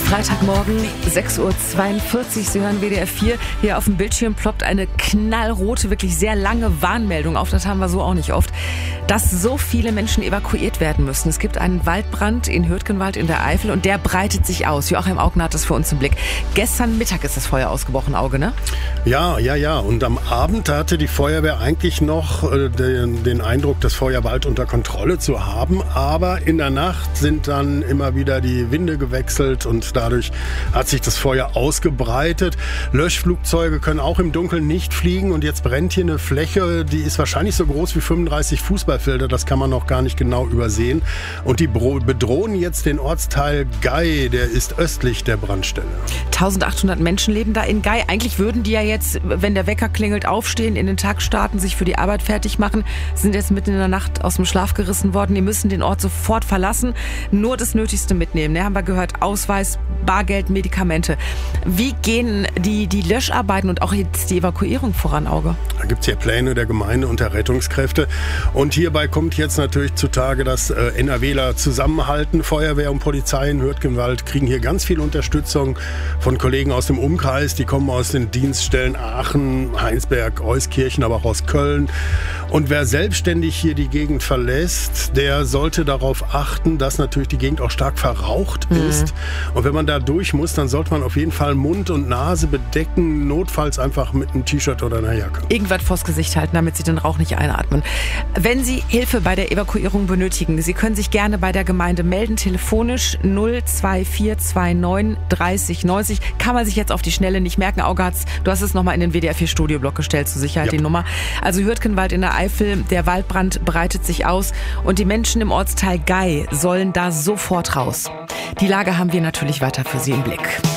Freitagmorgen, 6.42 Uhr, Sie hören WDR 4. Hier auf dem Bildschirm ploppt eine knallrote, wirklich sehr lange Warnmeldung auf. Das haben wir so auch nicht oft, dass so viele Menschen evakuiert werden müssen. Es gibt einen Waldbrand in Hürtgenwald in der Eifel und der breitet sich aus. Joachim Augner hat das für uns im Blick. Gestern Mittag ist das Feuer ausgebrochen, Auge, ne? Ja. Und am Abend hatte die Feuerwehr eigentlich noch den Eindruck, das Feuer bald unter Kontrolle zu haben. Aber in der Nacht sind dann immer wieder die Winde gewechselt und dadurch hat sich das Feuer ausgebreitet. Löschflugzeuge können auch im Dunkeln nicht fliegen und jetzt brennt hier eine Fläche, die ist wahrscheinlich so groß wie 35 Fußballfelder. Das kann man noch gar nicht genau übersehen. Und die bedrohen jetzt den Ortsteil Gei, der ist östlich der Brandstelle. 1800 Menschen leben da in Gei. Eigentlich würden die ja jetzt, wenn der Wecker klingelt, aufstehen, in den Tag starten, sich für die Arbeit fertig machen. Sind jetzt mitten in der Nacht aus dem Schlaf gerissen worden. Die müssen den Ort sofort verlassen, nur das Nötigste mitnehmen. Ja, haben wir gehört, Ausweis, Bargeld, Medikamente. Wie gehen die Löscharbeiten und auch jetzt die Evakuierung voran, Auge? Da gibt es ja Pläne der Gemeinde und der Rettungskräfte. Und hierbei kommt jetzt natürlich zutage, dass NRWler zusammenhalten. Feuerwehr und Polizei in Hürtgenwald kriegen hier ganz viel Unterstützung von Kollegen aus dem Umkreis. Die kommen aus den Dienststellen Aachen, Heinsberg, Euskirchen, aber auch aus Köln. Und wer selbstständig hier die Gegend verlässt, der sollte darauf achten, dass natürlich die Gegend auch stark verraucht ist. Und wenn man da durch muss, dann sollte man auf jeden Fall Mund und Nase bedecken, notfalls einfach mit einem T-Shirt oder einer Jacke. Irgendwas vors Gesicht halten, damit Sie den Rauch nicht einatmen. Wenn Sie Hilfe bei der Evakuierung benötigen, Sie können sich gerne bei der Gemeinde melden, telefonisch 02429 30 90. Kann man sich jetzt auf die Schnelle nicht merken. Auge, du hast es nochmal in den WDR 4 Studioblock gestellt, zur Sicherheit die Nummer. Also Hürtgenwald in der Eifel, der Waldbrand breitet sich aus und die Menschen im Ortsteil Gei sollen da sofort raus. Die Lage haben wir natürlich weiter für Sie im Blick.